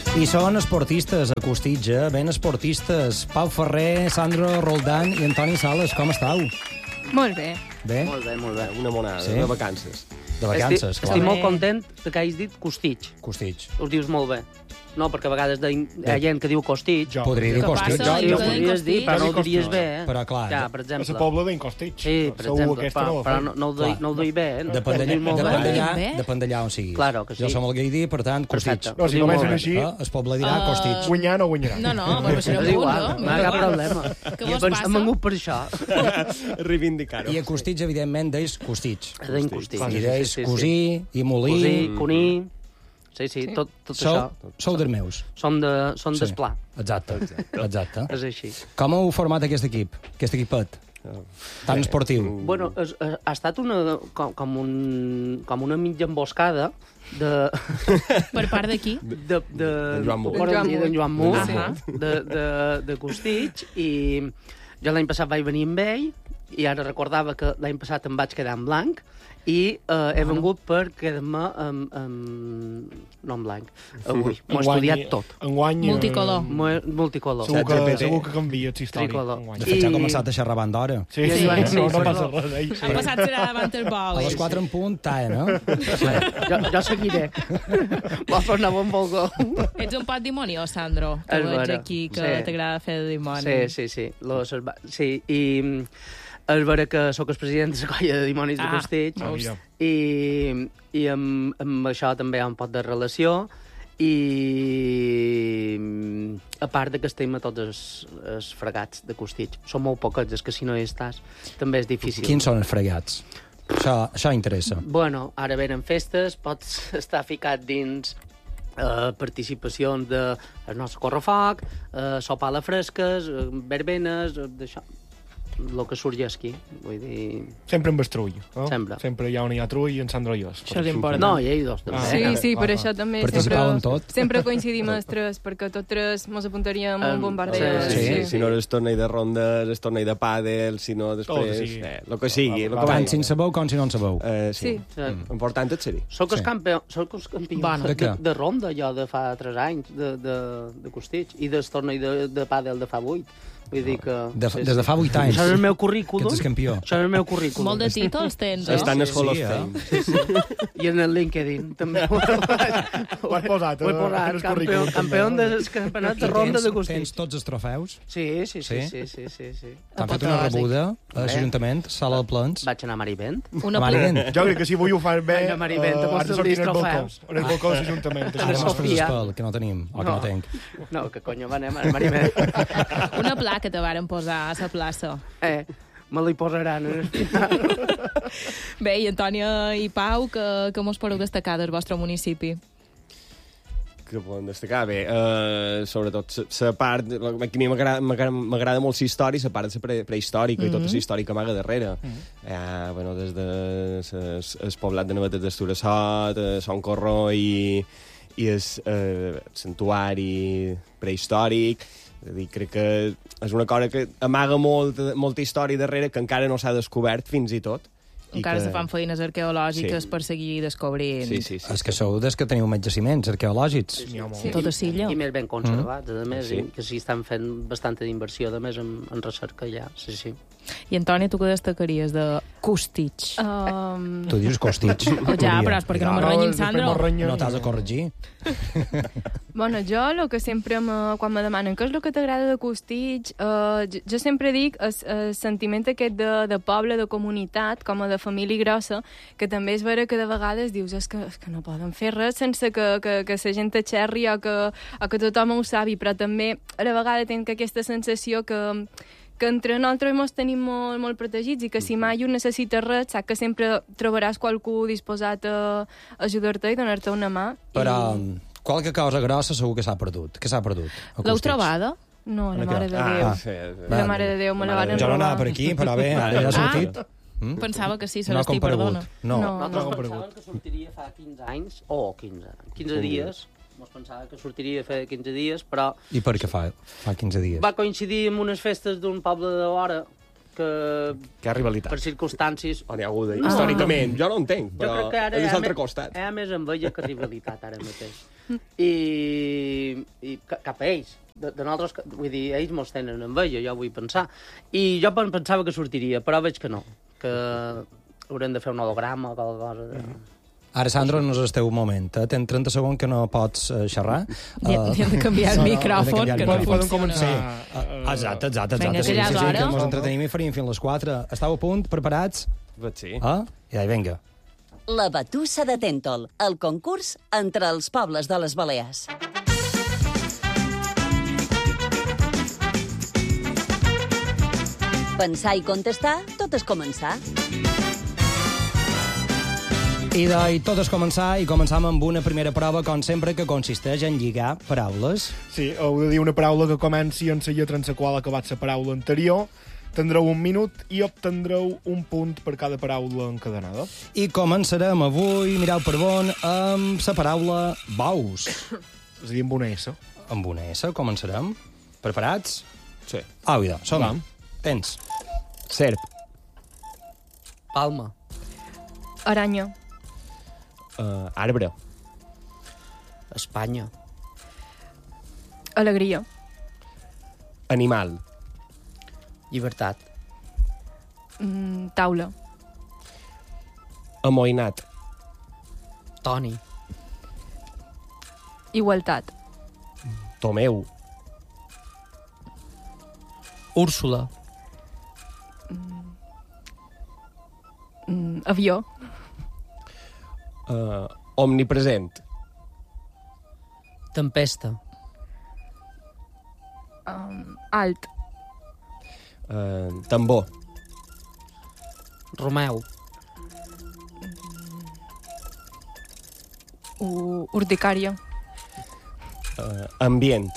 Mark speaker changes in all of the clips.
Speaker 1: I són esportistes, a Costitja, ben esportistes. Pau Ferrer, Sandro Roldán i Antoni Sales, com estàu?
Speaker 2: Molt bé.
Speaker 1: Bé?
Speaker 3: Molt bé, molt bé. Una monada,
Speaker 1: Sí?
Speaker 3: de vacances.
Speaker 1: De vacances, clar.
Speaker 3: Estic molt content que hagis dit Costitx.
Speaker 1: Costitx.
Speaker 3: Us dius molt bé. No, perquè a vegades hi ha gent que diu Costitx.
Speaker 1: Podria dir
Speaker 2: Què
Speaker 1: Costitx.
Speaker 2: passa?
Speaker 3: Jo
Speaker 2: Jo
Speaker 3: podries dir, però no ho diries bé, eh?
Speaker 1: Però, clar,
Speaker 3: Ja, per
Speaker 4: És
Speaker 3: exemple.
Speaker 4: el poble d'en Costitx.
Speaker 3: Sí, per
Speaker 4: Segur
Speaker 3: exemple,
Speaker 4: aquesta no la
Speaker 3: però
Speaker 4: fem.
Speaker 3: no ho duia bé, eh? No,
Speaker 1: Depèn
Speaker 3: ho dius molt bé.
Speaker 1: d'allà on siguis.
Speaker 3: Claro que sí.
Speaker 1: Jo som el Gaidí, per tant, Costitx.
Speaker 3: Perfecte.
Speaker 4: No, si
Speaker 3: Ho diu
Speaker 4: comencen
Speaker 3: molt
Speaker 4: així,
Speaker 1: El poble dirà Costitx.
Speaker 4: guanyar no guanyarà.
Speaker 2: No, però serà un
Speaker 3: És
Speaker 2: punt,
Speaker 3: igual,
Speaker 2: no?
Speaker 3: no hi ha cap problema.
Speaker 2: Què
Speaker 3: I
Speaker 2: vos
Speaker 3: hem
Speaker 2: passa?
Speaker 3: vengut per això.
Speaker 5: Reivindicar-ho.
Speaker 1: I a Costitx, evidentment, deis Costitx.
Speaker 3: Deim Costitx.
Speaker 1: I deis cosí i molí.
Speaker 3: Cosí, cuní... Sí, tot això.
Speaker 1: Sou dels meus.
Speaker 3: Som d'esplà.
Speaker 1: Exacte.
Speaker 3: És així.
Speaker 1: Com heu format aquest equip, aquest equipet? Tan esportiu.
Speaker 3: Bueno, ha estat com una mitja emboscada de...
Speaker 2: Per part d'aquí?
Speaker 3: de
Speaker 5: Joan Munt.
Speaker 3: d'en Joan Munt,
Speaker 2: Ahà.
Speaker 3: de Costitx, i jo l'any passat vaig venir amb ell, i ara recordava que l'any passat em vaig quedar en blanc, i he vengut per quedar-me no en blanc. Avui m'ho he estudiat tot.
Speaker 4: Enguany...
Speaker 2: Multicolor.
Speaker 3: Multicolor.
Speaker 4: Segur que canvia el històric.
Speaker 3: Tricolor.
Speaker 4: Enguany.
Speaker 1: De fet, ja ha
Speaker 3: I-
Speaker 1: començat a xerrar abans d'hora.
Speaker 4: Sí,
Speaker 3: Sí,
Speaker 4: no
Speaker 3: sí,
Speaker 4: passa
Speaker 3: no.
Speaker 4: res.
Speaker 2: Han passat serà davant el
Speaker 1: A
Speaker 2: bol.
Speaker 1: les 4 en punt, tae, no?
Speaker 3: Jo seguiré. Vols fer una bon volgó?
Speaker 2: Ets un pot dimoni, Sandro? Que
Speaker 3: És
Speaker 2: veig
Speaker 3: vera,
Speaker 2: aquí que
Speaker 3: sí.
Speaker 2: t'agrada fer de dimoni.
Speaker 3: Sí. Sí, i és vera que sóc el president de la colla de dimonis de Costitx,
Speaker 4: mira.
Speaker 3: i amb això també hi ha un pot de relació, i a part de que estem a tots els fregats de Costitx. Són molt poquets, és que si no hi estàs també és difícil.
Speaker 1: Quins són els fregats? Això interessa.
Speaker 3: Bueno, ara venen festes, pots estar ficat dins participacions del nostre correfoc, sopar a la fresques, verbenes, d'això, el que surgi aquí, vull dir...
Speaker 4: Sempre amb el trull. No?
Speaker 3: Sempre.
Speaker 4: Sempre hi ha on hi ha trull i en Sandro i jo.
Speaker 2: Això és important.
Speaker 3: No, i ells dos també.
Speaker 6: Sí, per això també
Speaker 1: Participau en tot.
Speaker 6: sempre coincidim els tres, perquè tots tres mos apuntaríem a un bombardeo.
Speaker 1: Sí.
Speaker 5: Si no és torneig de rondes, és torneig de pàdel, si no després... El que sigui.
Speaker 1: Tant si en sabeu com si no en sabeu.
Speaker 5: Sí. Important és ser-hi.
Speaker 3: Soc el campió
Speaker 2: Bueno.
Speaker 1: De què?
Speaker 3: de ronda, jo, de fa 3 anys, de Costitx, i del torneig de pàdel de fa 8. Vull dir que...
Speaker 1: Des de fa 8 anys.
Speaker 3: Això és el meu currículum.
Speaker 1: Que ets campió.
Speaker 3: Això és el meu currículum.
Speaker 2: Molt de títols tens,
Speaker 5: Està en
Speaker 2: no?
Speaker 5: el Hall of
Speaker 1: Sí,
Speaker 5: Fame.
Speaker 3: I en el LinkedIn, també.
Speaker 4: Ho has posat,
Speaker 3: Ho he posat,
Speaker 4: en el currículum,
Speaker 3: campió
Speaker 4: també.
Speaker 3: dels campionats de ronda de
Speaker 1: Tens
Speaker 3: Costitx.
Speaker 1: tots els trofeus?
Speaker 3: Sí.
Speaker 1: T'han
Speaker 2: A
Speaker 1: fet una
Speaker 2: Potòsic.
Speaker 1: rebuda a l'Ajuntament, sala de plens.
Speaker 3: Vaig anar a Marivent.
Speaker 2: Una
Speaker 1: Marivent.
Speaker 4: Jo crec que si vull ho fas bé,
Speaker 3: Vaig a Marivent a
Speaker 4: has de
Speaker 3: construir
Speaker 4: sortir en el balcó.
Speaker 3: trofeus.
Speaker 4: En el balcó de l'Ajuntament.
Speaker 3: A
Speaker 1: Ara
Speaker 3: la
Speaker 1: mostres
Speaker 3: Sofia.
Speaker 1: espel, que no tenim, o que no tenc.
Speaker 3: No, que conyo, anem a Marivent.
Speaker 2: Una placa te varen posar a la plaça.
Speaker 3: Me li posaran en el final.
Speaker 2: Bé, i Antònia i Pau, que mos podeu destacar del vostre municipi?
Speaker 5: Que podem destacar? Bé, sobretot la part... A mi m'agrada molt la història, la part de la prehistòrica i tota la història que amaga darrere. Bueno, des de el poblat de Novetes d'Esturassot, Son Corró i el santuari prehistòric. És a dir, crec que és una cosa que amaga molta història darrere que encara no s'ha descobert fins i tot.
Speaker 2: Encara se fan feines arqueològiques
Speaker 5: Sí.
Speaker 2: per seguir descobrint.
Speaker 5: Sí.
Speaker 1: És que sou des que teniu més jaciments arqueològics.
Speaker 2: Tot a Silla.
Speaker 3: I més ben conservats, a més,
Speaker 5: Sí.
Speaker 3: i que sí estan fent bastanta d'inversió, a més, en recerca ja, sí.
Speaker 2: I Antònia, tu què destacaries de Costitx?
Speaker 1: Tu dius Costitx.
Speaker 2: Ja, però és perquè no me renyin, Sandro.
Speaker 1: No t'has de corregir.
Speaker 6: Bueno, jo el que sempre quan me demanen què és el que t'agrada de Costitx, jo sempre dic el sentiment aquest de poble, de comunitat, com a de família grossa, que també és vera que de vegades dius és que no poden fer res sense que la gent xerri o que tothom ho sabi, però també a la vegada tinc aquesta sensació que entre nosaltres ens tenim molt protegits i que si mai un necessita res, saps que sempre trobaràs qualcú disposat a ajudar-te i donar-te una mà.
Speaker 1: Però qualque cosa grossa segur que s'ha perdut. Què s'ha perdut? a
Speaker 2: L'heu
Speaker 1: Costitx?
Speaker 2: trobada?
Speaker 6: No, la
Speaker 1: Una
Speaker 6: mare de Déu.
Speaker 5: sí.
Speaker 6: La mare de Déu, me la van
Speaker 1: Jo no anava
Speaker 6: robar.
Speaker 1: per aquí, però bé, ara ja ha sortit.
Speaker 2: Pensava que sí, se
Speaker 1: No ha
Speaker 2: l'estic
Speaker 1: comparegut.
Speaker 2: perdona.
Speaker 1: No.
Speaker 3: Nosaltres pensàvem que sortiria fa 15 anys, 15 dies, mos pensava que sortiria fa 15 dies, però
Speaker 1: I per què fa 15 dies?
Speaker 3: va coincidir amb unes festes d'un poble de vora que
Speaker 5: Que hi ha rivalitat.
Speaker 3: per circumstàncies...
Speaker 5: On hi ha haguda, històricament. Jo no entenc,
Speaker 3: Jo
Speaker 5: però
Speaker 3: crec que ara
Speaker 5: és
Speaker 3: hi ha
Speaker 5: l'altre
Speaker 3: més-
Speaker 5: costat.
Speaker 3: Hi ha més enveja que rivalitat ara mateix. i cap a ells. De nosaltres, vull dir, ells mos tenen enveja, jo vull pensar. I jo pensava que sortiria, però veig que no, que haurem de fer un holograma o qualque cosa.
Speaker 1: Ara, Sandro, no és el teu moment. Tens 30 segons que no pots xerrar.
Speaker 2: Hem de canviar el micròfon, que no
Speaker 4: Poden
Speaker 2: funciona.
Speaker 4: començar.
Speaker 1: Exacte.
Speaker 2: Vinga, que ja és hora.
Speaker 1: Que ens entretenim i faríem fins les 4. Estau a punt? Preparats?
Speaker 5: Sí.
Speaker 1: Ja, vinga.
Speaker 7: La Batussa de Tèntol, el concurs entre els pobles de les Balears. Pensar i contestar, tot és començar.
Speaker 1: I tot és començar, i començam amb una primera prova, com sempre, que consisteix en lligar paraules.
Speaker 4: Sí, heu de dir una paraula que comenci en la lletra en la qual ha acabat la paraula anterior. Tindreu 1 minut i obtindreu un punt per cada paraula encadenada.
Speaker 1: I començarem avui, mireu per bon, amb la paraula bous.
Speaker 4: És a dir, amb una S.
Speaker 1: Amb una S, començarem. Preparats?
Speaker 5: Sí.
Speaker 1: Au, idò, som-hi.
Speaker 4: Vam.
Speaker 1: Tens.
Speaker 5: Serp.
Speaker 3: Palma,
Speaker 6: Aranya.
Speaker 5: Arbre.
Speaker 3: Espanya,
Speaker 6: Alegria.
Speaker 5: Animal.
Speaker 3: llibertat,
Speaker 6: Taula.
Speaker 5: Amoïnat.
Speaker 3: Toni,
Speaker 6: Igualtat.
Speaker 5: Tomeu.
Speaker 3: Úrsula,
Speaker 6: Avió.
Speaker 5: Omnipresent.
Speaker 3: tempesta,
Speaker 6: Alt.
Speaker 5: Tambor.
Speaker 3: Romeu,
Speaker 6: Urticària.
Speaker 5: Ambient.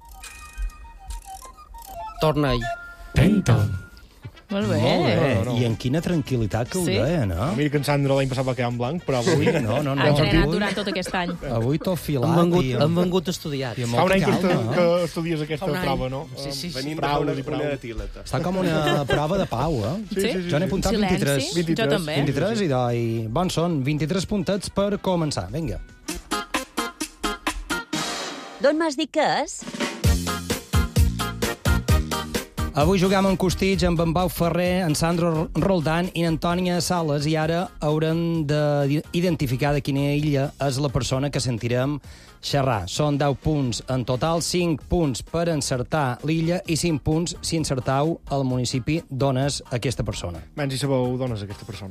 Speaker 3: tornei,
Speaker 2: Molt bé.
Speaker 1: I en quina tranquil·litat que ho
Speaker 2: Sí.
Speaker 1: deia, no?
Speaker 4: Mira que en Sandra l'any passat va quedar en blanc, però avui...
Speaker 1: No.
Speaker 2: Ha entrenat durant tot aquest any.
Speaker 1: Avui tot filat.
Speaker 3: hem vengut estudiat.
Speaker 1: i amb
Speaker 4: Fa un
Speaker 1: molta
Speaker 4: any que,
Speaker 1: calma.
Speaker 4: que estudies aquesta
Speaker 3: Fa un any.
Speaker 4: prova, no?
Speaker 3: Sí.
Speaker 5: Venim de
Speaker 4: Paraules
Speaker 5: una,
Speaker 4: i paraules.
Speaker 5: una tílata.
Speaker 1: Està com una prova de pau, eh?
Speaker 2: Sí?
Speaker 1: Jo n'he apuntat
Speaker 2: Silenci.
Speaker 1: 23.
Speaker 4: 23.
Speaker 2: Jo també.
Speaker 1: 23 i bons són 23 puntets per començar. Vinga.
Speaker 7: D'on m'has dit que és?
Speaker 1: Avui juguem en Costitx amb en Pau Ferrer, en Sandro Roldán i n'Antònia Sales, i ara haurem d'identificar de quina illa és la persona que sentirem xerrar. Són 10 punts en total, 5 punts per encertar l'illa i 5 punts si encertau el municipi d'on és aquesta persona.
Speaker 4: Menys si sabeu d'on és aquesta persona.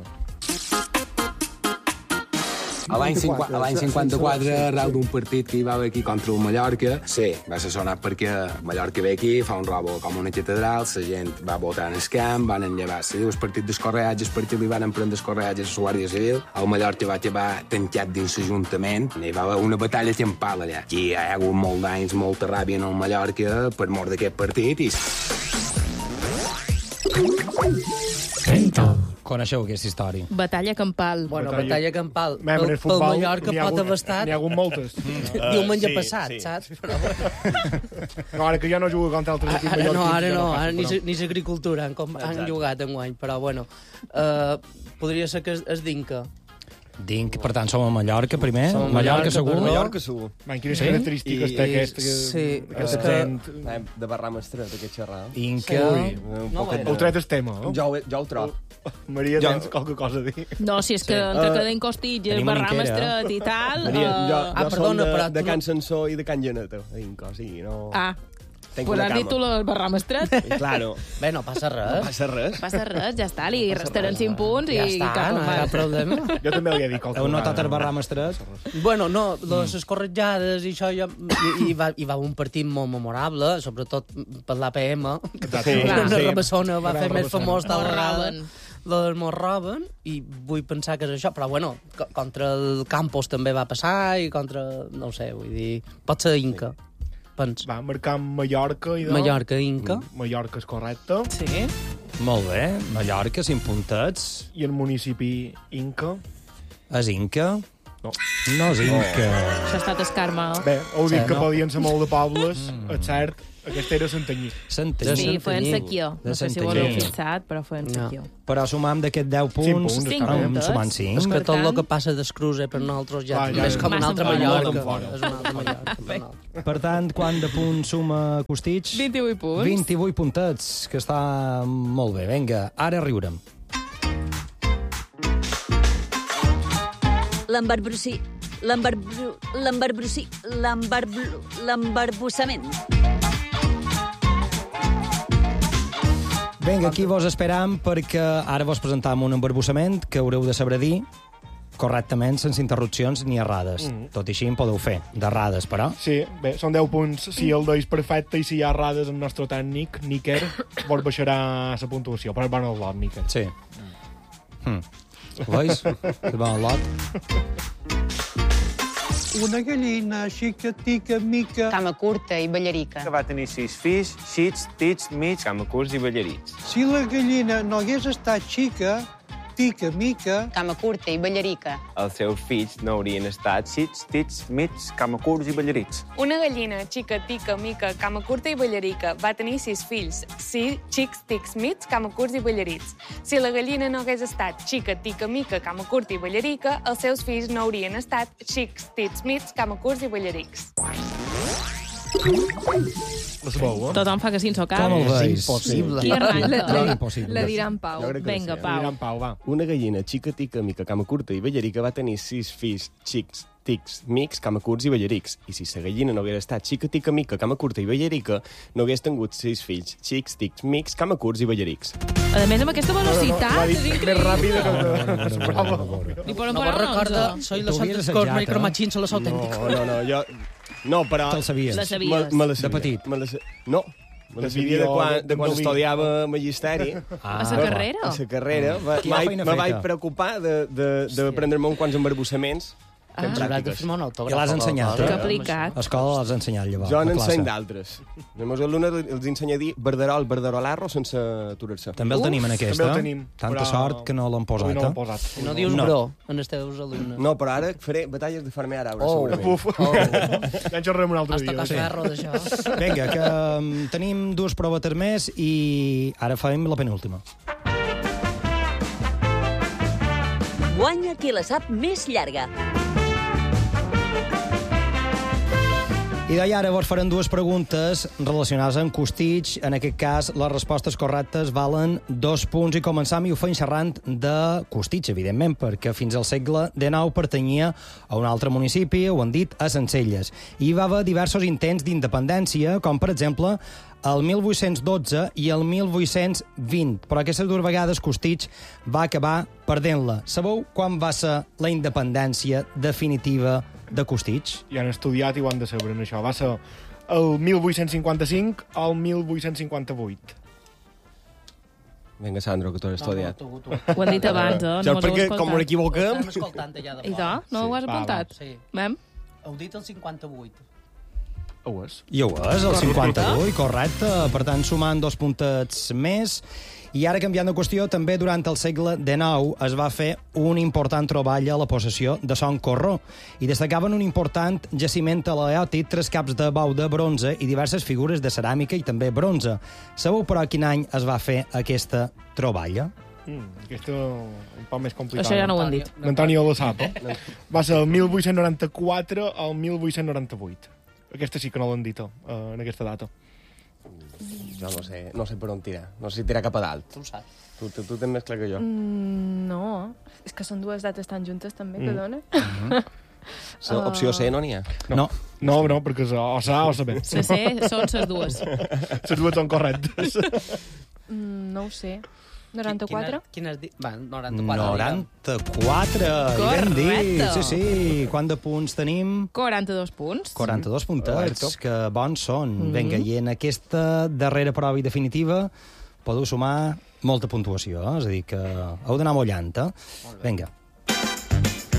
Speaker 8: A l'any 54, arreu d'un partit que hi va haver aquí contra el Mallorca, sí, va ser sonat perquè Mallorca ve aquí, fa un robo com una catedral, la gent va votar en el camp, van enllevar, se diu el partit d'escorreatges, perquè li van prendre escorreatges a la Guàrdia Civil, el Mallorca va acabar tancat dins l'Ajuntament, hi va haver una batalla campal allà. Aquí hi ha hagut molt d'anys, molta ràbia en el Mallorca per mort d'aquest partit i...
Speaker 1: Coneixeu aquesta història?
Speaker 2: Batalla campal.
Speaker 3: Bueno, batalla campal.
Speaker 4: Mem, en el
Speaker 3: Pel
Speaker 4: futbol
Speaker 3: Mallorca
Speaker 4: n'hi ha
Speaker 3: pot
Speaker 4: hagut-
Speaker 3: haver estat
Speaker 4: N'hi ha hagut moltes.
Speaker 3: diumenge
Speaker 5: sí,
Speaker 3: passat,
Speaker 5: sí.
Speaker 3: saps?
Speaker 4: No, ara que jo no jugo contra altres equips
Speaker 3: Ara no,
Speaker 4: mallorquins,
Speaker 3: ara
Speaker 4: ja
Speaker 3: no,
Speaker 4: passa,
Speaker 3: ara
Speaker 4: però-
Speaker 3: ni l'agricultura han jugat enguany, però bueno, podria ser que es d'Inca.
Speaker 1: Dinc, per tant, som a Mallorca primer.
Speaker 3: Som a
Speaker 1: Mallorca,
Speaker 3: Mallorca,
Speaker 1: segur.
Speaker 3: perdó.
Speaker 5: Mallorca, segur.
Speaker 4: Man, quines característiques té aquest,
Speaker 3: Sí, és
Speaker 4: aquest
Speaker 3: que...
Speaker 4: gent.
Speaker 5: De barram estret, aquest xerrar.
Speaker 1: Inca.
Speaker 4: Ui,
Speaker 3: No,
Speaker 4: heu tret el tema, no?
Speaker 5: Jo ho trobo.
Speaker 4: Maria,
Speaker 5: Jo-
Speaker 4: tens qualque cosa a dir?
Speaker 2: No, si és que entre Cadell Costitx i el
Speaker 1: Tenim una
Speaker 2: Barram
Speaker 1: Inquera.
Speaker 2: Estret i tal...
Speaker 5: Jo
Speaker 3: perdona,
Speaker 5: som
Speaker 3: però
Speaker 5: de
Speaker 3: tu
Speaker 5: Can
Speaker 3: no-
Speaker 5: Sansó i de Can Geneta, a Inca, o sigui, no... Tenc
Speaker 2: pues
Speaker 5: una
Speaker 2: has dit tu
Speaker 5: cama.
Speaker 2: el Barram Estret.
Speaker 5: I, claro,
Speaker 3: Bé, no passa
Speaker 5: no
Speaker 3: res.
Speaker 5: passa res.
Speaker 2: Passa res, ja està, li restaran 5 punts
Speaker 3: Ja
Speaker 2: i
Speaker 3: està,
Speaker 2: cap
Speaker 3: no hi ha
Speaker 2: mal.
Speaker 3: cap problema.
Speaker 4: Jo també li he dit qualque
Speaker 1: Heu notat el
Speaker 4: vegada.
Speaker 1: Barram Estret?
Speaker 3: Bueno, no, les corretjades i això, hi va haver un partit molt memorable, sobretot per l'APM, que
Speaker 4: Sí.
Speaker 3: la
Speaker 4: Sí.
Speaker 3: Rabassona va
Speaker 4: Gran
Speaker 3: fer més
Speaker 4: Rabassona.
Speaker 3: famós tal
Speaker 2: Mos
Speaker 3: vegada.
Speaker 2: roben.
Speaker 3: Mos roben, i vull pensar que és això, però bueno, contra el Campos també va passar, i contra, no ho sé, vull dir, pot ser Inca, pens.
Speaker 4: Va, marcant Mallorca i de...
Speaker 3: Mallorca, Inca.
Speaker 4: Mallorca és correcte.
Speaker 2: Sí.
Speaker 1: Molt bé. Mallorca, 5 puntets.
Speaker 4: I el municipi Inca.
Speaker 1: És Inca?
Speaker 4: No.
Speaker 1: No és Inca.
Speaker 2: Això ha estat escarma.
Speaker 4: Bé, heu dit
Speaker 3: Sí,
Speaker 4: que
Speaker 3: no?
Speaker 4: podien ser molt de pobles, és cert, Aquesta era Santanyí.
Speaker 1: Santanyí.
Speaker 2: Sí, feien sequió.
Speaker 1: De
Speaker 2: No sé si ho
Speaker 1: Santanyí.
Speaker 2: haureu fixat, però feien sequió.
Speaker 1: Però sumam d'aquests 10
Speaker 4: Cinc
Speaker 1: punts,
Speaker 4: punts,
Speaker 1: estem sumant
Speaker 3: És
Speaker 1: 5.
Speaker 3: que
Speaker 2: Per
Speaker 3: tot el
Speaker 2: tant-
Speaker 3: que passa d'escruce per nosaltres ja
Speaker 4: Ja,
Speaker 3: és com una
Speaker 2: massa
Speaker 3: altra
Speaker 2: fora.
Speaker 3: Mallorca.
Speaker 4: Fora.
Speaker 3: És una altra Mallorca. per nosaltres.
Speaker 1: Per tant, quant de punts suma Costitx?
Speaker 2: 28 punts.
Speaker 1: 28 puntets, que està molt bé. Vinga, ara riurem.
Speaker 7: L'embarbussament.
Speaker 1: Vinga, aquí vos esperam perquè ara vos presentam un embarbussament que haureu de saber dir correctament, sense interrupcions ni errades. Tot i així en podeu fer, d'errades, però...
Speaker 4: Sí, bé, són 10 punts. Si el deis perfecte i si hi ha errades, el nostre tècnic, Níker, vos baixarà la puntuació. Però és bon el lot, Níker.
Speaker 1: Sí. Veus? Que bon el lot.
Speaker 9: Una gallina xicatica, mica...
Speaker 10: Cama curta i ballarica.
Speaker 11: Que va tenir 6 fills, xits, tits, mig, cama curts i ballarits.
Speaker 9: Si la gallina no hagués estat xica, tica, mica...
Speaker 10: Cama curta i ballarica.
Speaker 11: Els seus fills no haurien estat xits, tits, mig, cama curts i ballarits.
Speaker 12: Una gallina xica, tica, mica, cama curta i ballarica va tenir 6 fills, 6 xics, tics, mig, cama curts i ballarits. Si la gallina no hagués estat xica, tica, mica, cama curta i ballarica, els seus fills no haurien estat xics, tits, mig, cama curts i ballarics.
Speaker 4: La sabeu, eh?
Speaker 2: Tothom fa que sí en so cap.
Speaker 1: Com el veus?
Speaker 3: Impossible.
Speaker 2: Qui arranca?
Speaker 1: Impossible.
Speaker 6: La dirà en Pau.
Speaker 5: Jo crec que
Speaker 2: Vinga,
Speaker 5: sí,
Speaker 2: Pau.
Speaker 4: Anirà en Pau, va.
Speaker 5: Una gallina xica, tica, mica, cama curta i ballarica va tenir 6 fills, xics, tics, mics, cama curts i ballarics. I si la gallina no hagués estat xica, tica, mica, cama curta i ballarica, no hagués tingut 6 fills, xics, tics, mics, cama curts i ballarics.
Speaker 2: A més, amb aquesta velocitat,
Speaker 4: L'ha
Speaker 2: és
Speaker 4: dit més
Speaker 2: increïble.
Speaker 4: ràpida que la prova.
Speaker 2: Li poden
Speaker 3: No
Speaker 2: posar
Speaker 3: vos recorda,
Speaker 2: un 11.
Speaker 3: soy
Speaker 1: Tu
Speaker 3: los
Speaker 1: havies
Speaker 3: santos
Speaker 1: assajat,
Speaker 3: cosmos i cromachins, són los autèntics.
Speaker 5: No, jo... No, però...
Speaker 1: Te'l sabies.
Speaker 2: La sabies.
Speaker 5: Me la
Speaker 1: De petit.
Speaker 5: No, me la sabia de quan estudiava magisteri.
Speaker 2: A la carrera?
Speaker 5: A la carrera.
Speaker 1: Quina feina
Speaker 5: Me
Speaker 1: feta.
Speaker 5: vaig preocupar d'aprendre-me uns quants embarbussaments. Fent
Speaker 3: Hauràs de
Speaker 5: pràctiques.
Speaker 3: firmar un autògraf.
Speaker 1: I l'has ensenyat,
Speaker 2: Que
Speaker 1: eh?
Speaker 2: aplicat.
Speaker 1: A escola l'has ensenyat, llavors.
Speaker 5: Jo
Speaker 1: a classe.
Speaker 5: n'enseny d'altres. Els meus alumnes els ensenya a dir verderol, verderolarro, sense aturar-se.
Speaker 1: També el tenim en aquesta.
Speaker 4: També el tenim,
Speaker 1: Tanta
Speaker 4: però
Speaker 1: sort que no l'han posat,
Speaker 4: Avui no l'han
Speaker 1: eh?
Speaker 4: posat.
Speaker 3: No dius
Speaker 1: No.
Speaker 3: bro en els teus alumnes.
Speaker 5: No, però ara faré batalles de farmer àrabe, segurament.
Speaker 4: Uf, ja en xerrem un altre
Speaker 3: Has
Speaker 4: dia.
Speaker 3: tocat ferro d'això.
Speaker 1: Vinga, que tenim dues provetes més i ara farem la penúltima.
Speaker 7: Guanya qui la sap més llarga.
Speaker 1: I d'allà ara vos faran dues preguntes relacionades amb Costitx. En aquest cas, les respostes correctes valen 2 punts i començam i ho fem xerrant de Costitx, evidentment, perquè fins al segle XIX pertanyia a un altre municipi, ho han dit, a Sencelles. I hi va haver diversos intents d'independència, com per exemple el 1812 i el 1820, però aquestes dues vegades Costitx va acabar perdent-la. Sabeu quan va ser la independència definitiva de Costitx?
Speaker 4: I han estudiat i ho han de saber en això. Va ser el 1855 al 1858.
Speaker 5: Vinga, Sandro, que tu has estudiat.
Speaker 3: Tu.
Speaker 2: Ho han dit abans, eh?
Speaker 5: Ja,
Speaker 2: No mos heu
Speaker 5: perquè, com
Speaker 2: escoltat.
Speaker 5: m'equivoquem...
Speaker 3: Estem escoltant ja de
Speaker 2: I
Speaker 3: fora.
Speaker 2: tu? No ho has
Speaker 4: Va,
Speaker 2: apuntat?
Speaker 3: Sí.
Speaker 2: Vam?
Speaker 3: Heu dit el 58.
Speaker 4: Ho és.
Speaker 1: I ho és, el 58, correcte. Per tant, sumant 2 puntets més. I ara, canviant de qüestió, també durant el segle XIX es va fer un important treball a la possessió de Son Corró i destacaven un important jaciment aleòtic, 3 caps de bau de bronze i diverses figures de ceràmica i també bronze. Sabeu, però, quin any es va fer aquesta troballa?
Speaker 4: Aquesta un poc més complicada.
Speaker 2: Això ja no ho han dit.
Speaker 4: L'Antonio lo sap, eh? Va ser el 1894 al 1898. Aquesta sí que no l'han dit, en aquesta data.
Speaker 5: Jo no sé per on tirar. No sé si tirar cap a dalt.
Speaker 3: Tu ho saps.
Speaker 5: Tu tens més clar que jo.
Speaker 6: No, és que són dues dates tan juntes també, que dona.
Speaker 5: Opció C no n'hi ha.
Speaker 1: No.
Speaker 4: No, perquè és o sa o sa B.
Speaker 2: Se sé, són ses dues.
Speaker 4: Les dues són correctes.
Speaker 6: No ho sé. 94?
Speaker 3: Quina has dit? Va, 94.
Speaker 1: 94, i ben dit.
Speaker 2: Correcte.
Speaker 1: Sí, sí. Quant de punts tenim?
Speaker 2: 42 punts.
Speaker 1: 42 puntets, que bons són.
Speaker 2: Mm-hmm.
Speaker 1: Vinga, i en aquesta darrera prova i definitiva podeu sumar molta puntuació, és a dir, que heu d'anar mullant, eh? Vinga,